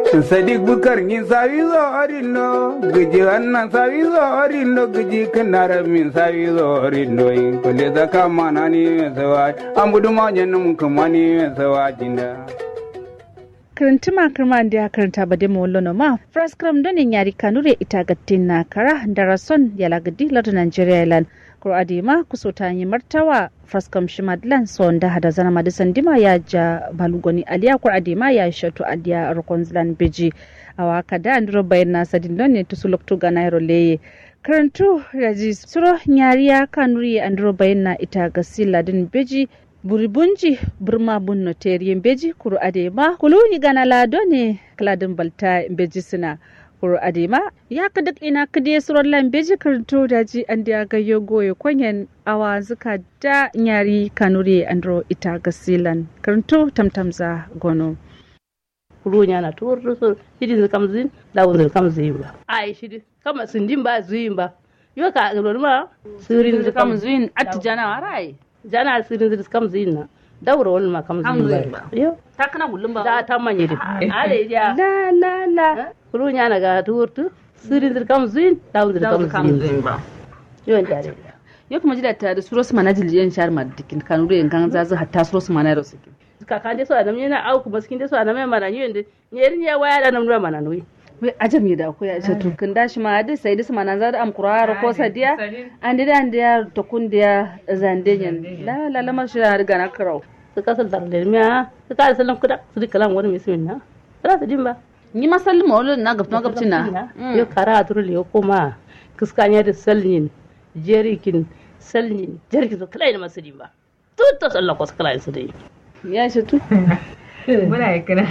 Sadiq Bukar ni sawizo orindo giji anna sawizo orindo giji kanara min sawizo orindo in kule da kamana ni sawa ambudu ma janum kamani sawa jinda karanta makarma da ya karanta ba demo lono ma fraskram donin yari kanure ita gattin na kara da rason ya lagadi lardin Nigeria lan ko adima kusota yi martawa fraskam shimadlan son da hada zana madisan dima ya ja balugoni aliya ko adima ya shatu aliya rokonzlan beji awa kada andro bayna sadin don ne tusulokto ganairo leye karantu raji suro nyariya kanuri andro bayna ita gasila din beji buribunji burma bunno teriyen beji kuru adema kuluni gana lado ne kladin balta beji suna kuru adema ya kadak ina kade suron lan beji karanto daji an da gayo goye kwanyen awa zuka da nyari kanuri andro ita gasilan karanto tamtamza gono kuru nyana tur so hidin kamzin lawun kamzin ba ai shidi kama sindin ba zuyin ba yo ka ma sirin kamzin atjana warai jana sirin zis kam zinna daura wal ma kam zinna yo ta kana gullum ba da ta manye din ale ya la kuru nya na ga turtu sirin zis kam zin daura kam zinna yo ndare yo kuma jida ta da suros manajil jen shar madikin kanure en kan zazu hatta suros manaro sikin ka kan de so adam yana au ku baskin de so adam mana yende nyerin ya waya da nan ruwa mana noyi wai ajam ya da ko ya ce to kin dashi ma da sai dis manan za da am qur'ara ko sadiya an da to kun da zandenyen la lamar shi har ga na karau su kasal dar da miya su ka sallan kuda su dikalan wani mismin na ra su dimba ni masallin maulud na gabcin na yo kara turul yo kuma kiskanya da sallin jerikin sallin jerki to kala ina masu dimba tutto sallan ko kala su dai ya shi tu muna yakana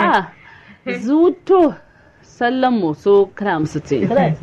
zuto sallan mu so kram siti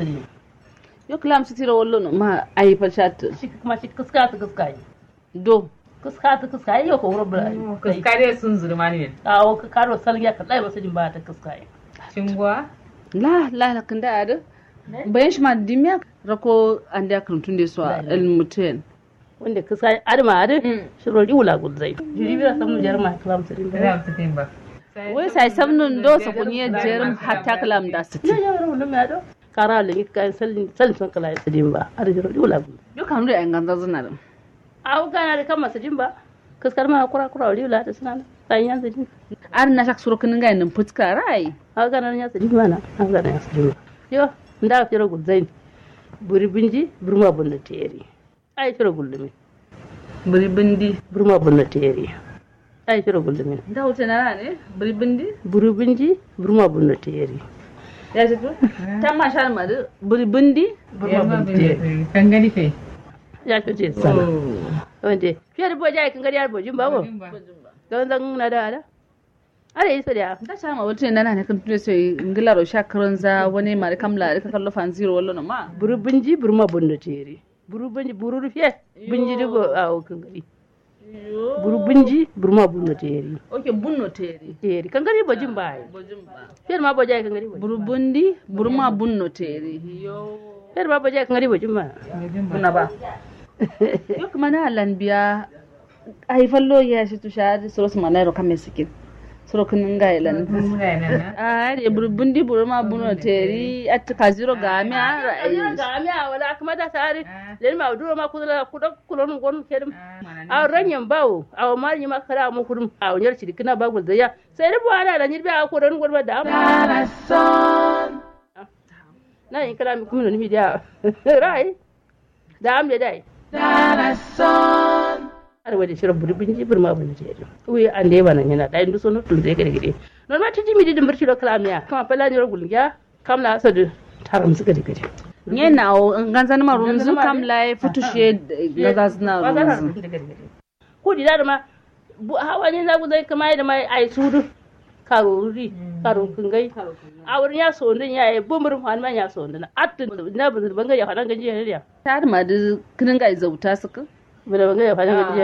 yo kram siti ro wallo ma ai fa chat shi kuma shi kiska do kiska yo ko robra kiska dai sun zurma ne awo ka karo salya ka dai masu ba ta kiska cingwa la kan da ada bayan shi ma dimya rako an da kuntun da su ilmuten wanda kiska adama shi rodi wula gudzai jiri bira samu jarma kram siti ba wai sai samnun do sa kunye jerum hatta kalam da su ya ro no ma do kara le kan salin son kala sidin ba ar jiro dula gu yo kam da yan ganza zuna da au gana da kan masidin ba kaskar ma kura ri la ta suna sai yan sidin ar na shak surukin ga nan fuska rai au gana ya sidin ba na au gana ya sidin yo nda firo gu zain buri binji burma bunna teri ai firo gullumi buri bindi burma bunna teri ai firo gullumi da wuce na ne buri binji burma bunna teri ya ce to ta ma shar ma buri bindi burma bunna teri kan gani fe ya ce sana wanda fiye da boja kan gari har bojin bawo don zan na da are yi sadiya da shar ma wuce na ne kan tune sai ngilaro shakaran za wani mari kamla ka kallo fan zero wallo ma buri binji burma bunna teri buru binji buru rufiye binji dugo a kan gari buru binji burma bunno teri okay bunno teri kan gari bojin ba fer ma boja kan gari buru bundi burma bunno teri yo fer ma boja kan gari bojin ba buna ba yo kuma na lanbiya ai fallo ya shi tusha suros malairo kame sikin suro kun ga ilan de buru bundi burma bunno teri at kaziro game wala kuma da tare len ma duro ma kudala kulon gon kedum a ranyen bawo a mari ma kara mu kudum a nyar ci dikina bagul da ya sai rubu ana da nyirbi a kudon gon ba da na yin kala mi kuma ni dia rai da am da dai ar wadi shiro buri binji burma bani tejo wi ande bana yana dai ndu sono tun zai gade gade normal tiji mi didin barci do kalamiya kuma fala ni rogul ya kamla asadu taram suka gade nye na o nganzani ma runzu kam lai futushe gazazna runzu ko di da ma hawa ne za ku zai kama da mai ai sudu karori kungai a wurin ya so ndin ya yi bumurin hanman ya so ndin at na banga ya fadan gaji ya tar ma da kinin ga zauta suka banga ya fadan gaji